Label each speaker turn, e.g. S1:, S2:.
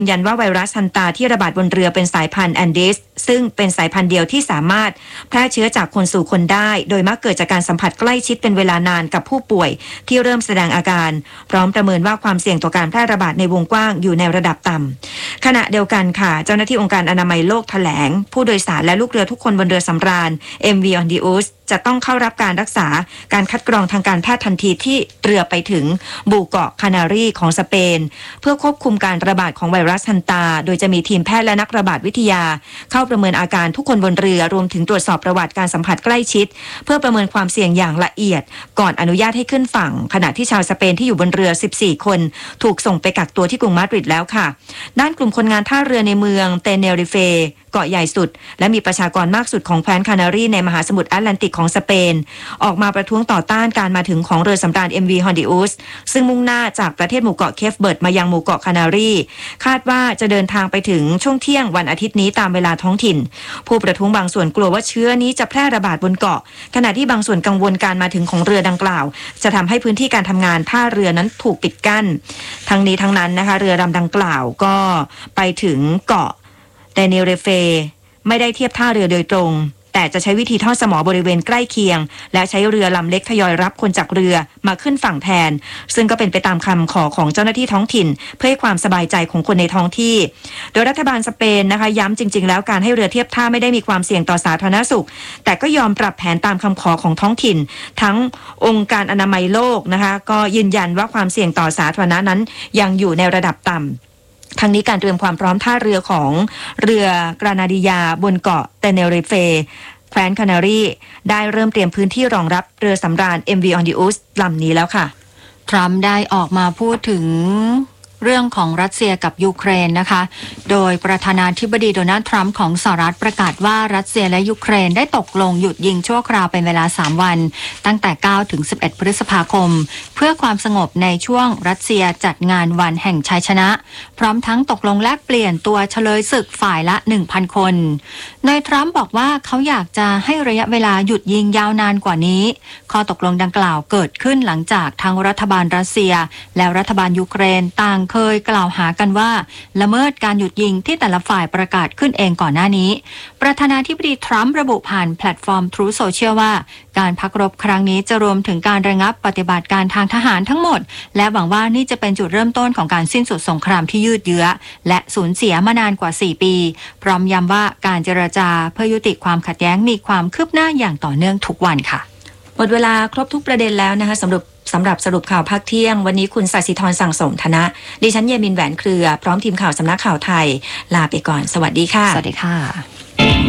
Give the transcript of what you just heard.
S1: ยันว่าไวรัสฮันตาที่ระบาดบนเรือเป็นสายพันธุ์แอนดิสซึ่งเป็นสายพันธุ์เดียวที่สามารถแพร่เชื้อจากคนสู่คนได้โดยมักเกิดจากการสัมผัสใกล้ชิดเป็นเวลานานกับผู้ป่วยที่เริ่มแสดงอาการพร้อมประเมินว่าความเสี่ยงต่อการแพร่ระบาดในวงกว้างอยู่ในระดับต่ำขณะเดียวกันค่ะเจ้าหน้าที่องค์การอนามัยโลกแถลงผู้โดยสารและลูกเรือทุกคนบนเรือสำราญ MV Ondius จะต้องเข้ารับการรักษาการคัดกรองทางการแพทย์ทันทีที่เรือไปถึงหมู่เกาะคานารีของสเปนเพื่อควบคุมการระบาดของไวรัสฮันตาโดยจะมีทีมแพทย์และนักระบาดวิทยาเข้าประเมินอาการทุกคนบนเรือรวมถึงตรวจสอบประวัติการสัมผัสใกล้ชิดเพื่อประเมินความเสี่ยงอย่างละเอียดก่อนอนุญาตให้ขึ้นฝั่งขณะที่ชาวสเปนที่อยู่บนเรือ14คนถูกส่งไปกักตัวที่กรุงมาดริดแล้วค่ะด้านกลุ่มคนงานท่าเรือในเมืองเตเนริเฟเกาะใหญ่สุดและมีประชากรมากสุดของแคว้นคานารีในมหาสมุทรแอตแลนติกของสเปนออกมาประท้วงต่อต้านการมาถึงของเรือสำราญ MV Hondius ซึ่งมุ่งหน้าจากประเทศหมู่เกาะเคปเบิร์ดมายังหมู่เกาะคานารีคาดว่าจะเดินทางไปถึงช่วงเที่ยงวันอาทิตย์นี้ตามเวลาท้องถิ่นผู้ประท้วงบางส่วนกลัวว่าเชื้อนี้จะแพร่ระบาดบนเกาะขณะที่บางส่วนกังวลการมาถึงของเรือดังกล่าวจะทำให้พื้นที่การทำงานท่าเรือนั้นถูกปิดกั้นทั้งนี้ทั้งนั้นนะคะเรือลำดังกล่าวก็ไปถึงเกาะเตเนเรเฟไม่ได้เทียบท่าเรือโดยตรงแต่จะใช้วิธีทอดสมอบริเวณใกล้เคียงและใช้เรือลำเล็กทยอยรับคนจากเรือมาขึ้นฝั่งแทนซึ่งก็เป็นไปตามคำขอของเจ้าหน้าที่ท้องถิ่นเพื่อให้ความสบายใจของคนในท้องที่โดยรัฐบาลสเปนนะคะย้ำจริงๆแล้วการให้เรือเทียบท่าไม่ได้มีความเสี่ยงต่อสาธารณสุขแต่ก็ยอมปรับแผนตามคำขอของท้องถิ่นทั้งองค์การอนามัยโลกนะคะก็ยืนยันว่าความเสี่ยงต่อสาธารณะนั้นยังอยู่ในระดับต่ำทั้งนี้การเตรียมความพร้อมท่าเรือของเรือกรานาดิยาบนเกาะเตเนริเฟแคว้นคานารีได้เริ่มเตรียมพื้นที่รองรับเรือสำราญ MV Ondius ลำนี้แล้วค่ะ
S2: ทรัมป์ได้ออกมาพูดถึงเรื่องของรัสเซียกับยูเครนนะคะโดยประธานาธิบดีโดนัลด์ทรัมป์ของสหรัฐประกาศว่ารัสเซียและยูเครนได้ตกลงหยุดยิงชั่วคราวเป็นเวลา3วันตั้งแต่9ถึง11พฤษภาคมเพื่อความสงบในช่วงรัสเซียจัดงานวันแห่งชัยชนะพร้อมทั้งตกลงแลกเปลี่ยนตัวเฉลยศึกฝ่ายละ 1,000 คนโดยทรัมป์บอกว่าเขาอยากจะให้ระยะเวลาหยุดยิงยาวนานกว่านี้ข้อตกลงดังกล่าวเกิดขึ้นหลังจากทั้งรัฐบาลรัสเซียและรัฐบาลยูเครนต่างเคยกล่าวหากันว่าละเมิดการหยุดยิงที่แต่ละฝ่ายประกาศขึ้นเองก่อนหน้านี้ประธานาธิบดีทรัมป์ระบุผ่านแพลตฟอร์ม Truth Social ว่าการพักรบครั้งนี้จะรวมถึงการระงับปฏิบัติการทางทหารทั้งหมดและหวังว่านี่จะเป็นจุดเริ่มต้นของการสิ้นสุดสงครามที่ยืดเยื้อและสูญเสียมานานกว่า4ปีพร้อมย้ำว่าการเจรจาเพื่อยุติความขัดแย้งมีความคืบหน้าอย่างต่อเนื่องทุกวันค่ะ
S1: หมดเวลาครบทุกประเด็นแล้วนะคะสำหรับสรุปข่าวภาคเที่ยงวันนี้คุณศศิธรสั่งสมธนะดิฉันเยมินแหวนเครือพร้อมทีมข่าวสำนักข่าวไทยลาไปก่อนสวัสดีค่ะ
S2: สวัสดีค่ะ